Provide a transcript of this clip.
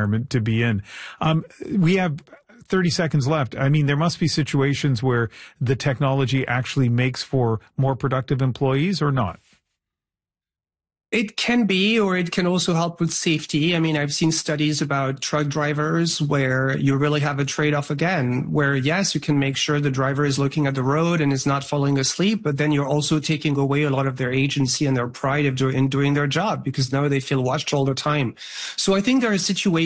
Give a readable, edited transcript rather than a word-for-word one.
environment to be in. We have 30 seconds left. I mean, there must be situations where the technology actually makes for more productive employees or not. It can be, or it can also help with safety. I mean, I've seen studies about truck drivers where you really have a trade-off again, where yes, you can make sure the driver is looking at the road and is not falling asleep, but then you're also taking away a lot of their agency and their pride in doing their job, because now they feel watched all the time. So I think there are situations